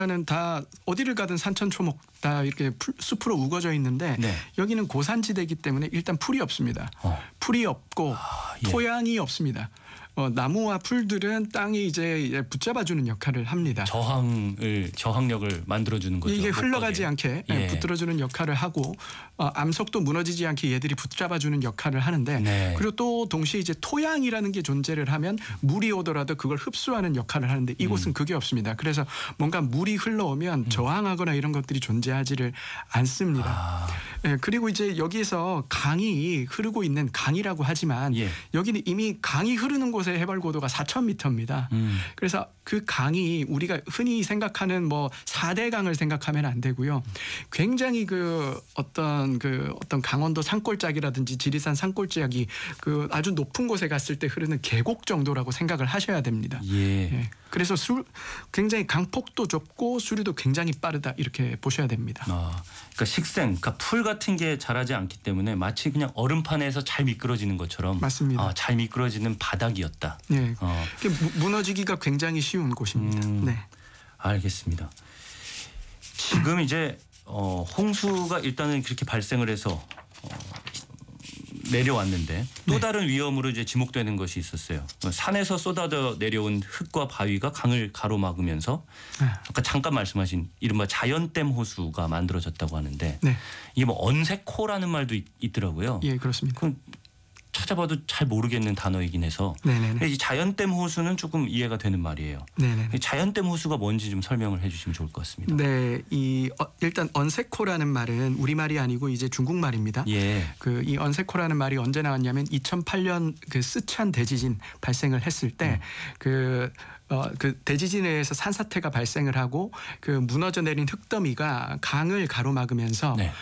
우리나라는 다 어디를 가든 산천초목 다 이렇게 숲으로 우거져 있는데 네. 여기는 고산지대이기 때문에 일단 풀이 없습니다. 풀이 없고 예. 토양이 없습니다. 나무와 풀들은 땅이 이제 붙잡아주는 역할을 합니다. 저항력을 만들어주는 거죠. 이게 흘러가지 못 않게 예. 붙들어주는 역할을 하고 암석도 무너지지 않게 얘들이 붙잡아주는 역할을 하는데 네. 그리고 또 동시에 이제 토양이라는 게 존재를 하면 물이 오더라도 그걸 흡수하는 역할을 하는데 이곳은 그게 없습니다. 그래서 뭔가 물이 흘러오면 저항하거나 이런 것들이 존재하지를 않습니다. 예, 그리고 이제 여기에서 강이 흐르고 있는 강이라고 하지만 예. 여기는 이미 강이 흐르는 곳의 해발 고도가 4,000m입니다. 그래서 그 강이 우리가 흔히 생각하는 뭐 4대 강을 생각하면 안 되고요. 굉장히 어떤 강원도 산골짜기라든지 지리산 산골짜기 그 아주 높은 곳에 갔을 때 흐르는 계곡 정도라고 생각을 하셔야 됩니다. 예. 예. 그래서 굉장히 강폭도 좁고 수류도 굉장히 빠르다 이렇게 보셔야 됩니다. 그러니까 그러니까 풀 같은 게 자라지 않기 때문에 마치 그냥 얼음판에서 잘 미끄러지는 것처럼 맞습니다. 잘 미끄러지는 바닥이었다. 네, 무너지기가 굉장히 쉬운 곳입니다. 네, 알겠습니다. 지금 이제 홍수가 일단은 그렇게 발생을 해서 내려왔는데 또 다른 위험으로 이제 지목되는 것이 있었어요. 산에서 쏟아져 내려온 흙과 바위가 강을 가로막으면서 아까 잠깐 말씀하신 이른바 자연댐 호수가 만들어졌다고 하는데 네. 이게 뭐 언세코라는 말도 있더라고요. 예, 그렇습니다. 그건 찾아봐도 잘 모르겠는 단어이긴 해서 네네네. 이 자연댐 호수는 조금 이해가 되는 말이에요. 네네. 자연댐 호수가 뭔지 좀 설명을 해주시면 좋을 것 같습니다. 네, 일단 언세코라는 말은 우리 말이 아니고 이제 중국 말입니다. 예. 이 언세코라는 말이 언제 나왔냐면 2008년 그 스촨 대지진 발생을 했을 때 그 대지진에 의해서 산사태가 발생을 하고 그 무너져 내린 흙더미가 강을 가로막으면서 네.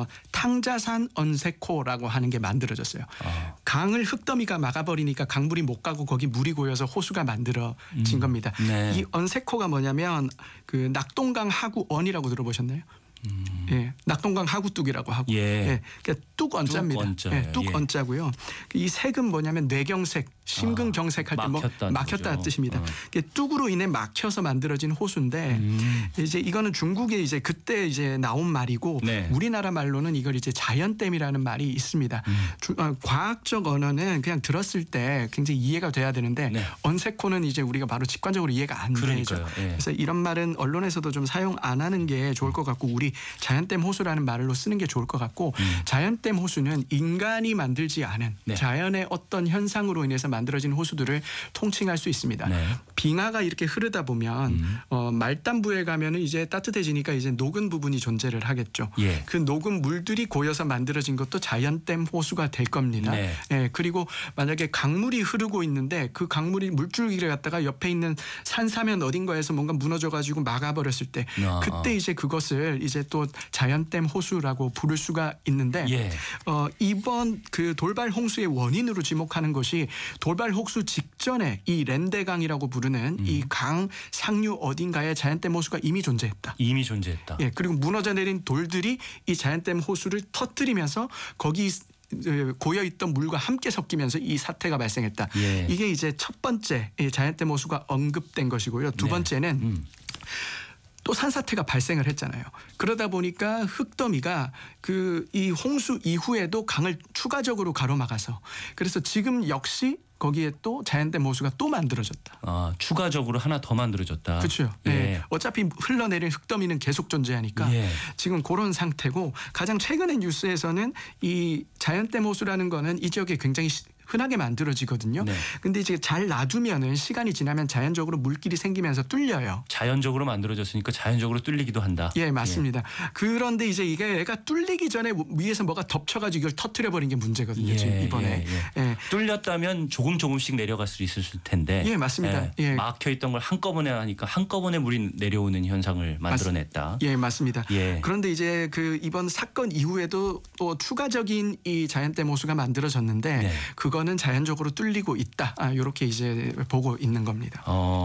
탕자산 언세코라고 하는 게 만들어졌어요. 강을 흙더미가 막아버리니까 강물이 못 가고 거기 물이 고여서 호수가 만들어진 겁니다. 네. 이 언세코가 뭐냐면 그 낙동강 하구 언이라고 들어보셨나요? 예, 낙동강 하구뚝이라고 하고, 예. 그러니까 뚝언자입니다. 뚝언자예요. 예, 뚝언자고요. 이 색은 뭐냐면 뇌경색, 심근경색할 때 막혔다는 뜻입니다. 뚝으로 인해 막혀서 만들어진 호수인데 이제 이거는 중국에 이제 그때 이제 나온 말이고 네. 우리나라 말로는 이걸 이제 자연댐이라는 말이 있습니다. 과학적 언어는 그냥 들었을 때 굉장히 이해가 돼야 되는데 네. 언세코는 이제 우리가 바로 직관적으로 이해가 안 되죠. 그러니까요. 예. 그래서 이런 말은 언론에서도 좀 사용 안 하는 게 좋을 것 같고 우리 자연댐 호수라는 말로 쓰는 게 좋을 것 같고 자연댐 호수는 인간이 만들지 않은 네. 자연의 어떤 현상으로 인해서 만들어진 호수들을 통칭할 수 있습니다. 네. 빙하가 이렇게 흐르다 보면 말단부에 가면은 이제 따뜻해지니까 이제 녹은 부분이 존재를 하겠죠. 예. 그 녹은 물들이 고여서 만들어진 것도 자연댐 호수가 될 겁니다. 네. 예, 그리고 만약에 강물이 흐르고 있는데 그 강물이 물줄기를 갖다가 옆에 있는 산사면 어딘가에서 뭔가 무너져가지고 막아버렸을 때 그때 이제 그것을 이제 또 자연댐 호수라고 부를 수가 있는데 예. 이번 그 돌발 홍수의 원인으로 지목하는 것이 돌발 홍수 직전에 이 렌데강이라고 부르는 이 강 상류 어딘가에 자연댐 호수가 이미 존재했다. 이미 존재했다. 예, 그리고 무너져 내린 돌들이 이 자연댐 호수를 터뜨리면서 거기 고여있던 물과 함께 섞이면서 이 사태가 발생했다. 예. 이게 이제 첫 번째 자연댐 호수가 언급된 것이고요. 두 번째는 또 산사태가 발생을 했잖아요. 그러다 보니까 흙더미가 이 홍수 이후에도 강을 추가적으로 가로막아서 그래서 지금 역시 거기에 또 자연댐 호수가 또 만들어졌다. 추가적으로 하나 더 만들어졌다. 그렇죠. 예. 네. 어차피 흘러내린 흙더미는 계속 존재하니까 예. 지금 그런 상태고 가장 최근의 뉴스에서는 이 자연댐 호수라는 거는 이 지역에 굉장히 흔하게 만들어지거든요. 네. 근데 이제 잘 놔두면은 시간이 지나면 자연적으로 물길이 생기면서 뚫려요. 자연적으로 만들어졌으니까 자연적으로 뚫리기도 한다. 예, 맞습니다. 그런데 이제 이게 애가 뚫리기 전에 위에서 뭐가 덮쳐가지고 이걸 터트려 버린 게 문제거든요. 지금 이번에. 예. 뚫렸다면 조금씩 내려갈 수 있을 텐데. 예, 맞습니다. 예. 막혀 있던 걸 한꺼번에 하니까 한꺼번에 물이 내려오는 현상을 만들어냈다. 예, 맞습니다. 예. 그런데 이제 이번 사건 이후에도 또 추가적인 이 자연댐 호수가 만들어졌는데 네. 그거는 자연적으로 뚫리고 있다. 이렇게 이제 보고 있는 겁니다.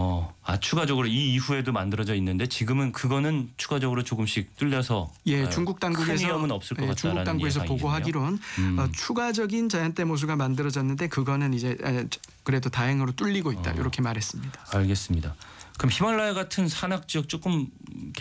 추가적으로 이 이후에도 만들어져 있는데 지금은 그거는 추가적으로 조금씩 뚫려서 중국 당국에서 큰 위험은 없을 것 같다라는 중국 당국에서 보고하기론 추가적인 자연댐 호수가 만들어졌는데 그거는 이제 그래도 다행으로 뚫리고 있다. 이렇게 말했습니다. 알겠습니다. 그럼 히말라야 같은 산악 지역 조금